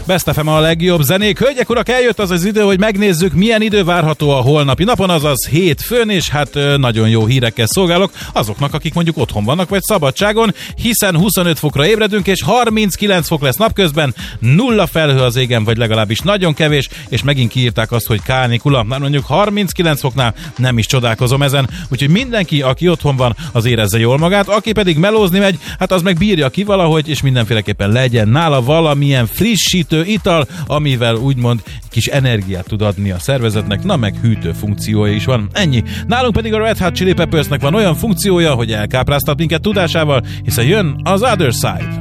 Best FM a legjobb zenék. Hölgyek, urak, eljött az idő, hogy megnézzük, milyen idő várható a holnapi napon, azaz hétfőn, és hát nagyon jó hírekkel szolgálok azoknak, akik mondjuk otthon vannak, vagy szabadságon, hiszen 25 fokra ébredünk, és 39 fok lesz napközben, 0 felhő az égen, vagy legalábbis nagyon kevés, és megint kiírták azt, hogy kánikula. Már mondjuk 39 foknál nem is csodálkozom ezen, úgyhogy mindenki, aki otthon van, az érezze jól magát, aki pedig melózni megy, hát az meg bírja ki valahogy, és mindenféleképpen legyen nála valamilyen frissítő ital, amivel úgymond kis energiát tud adni a szervezetnek, na meg hűtő funkciója is van. Ennyi. Nálunk pedig a Red Hot Chili Peppersnek van olyan funkciója, hogy elkápráztat minket tudásával, hiszen jön az Other Side.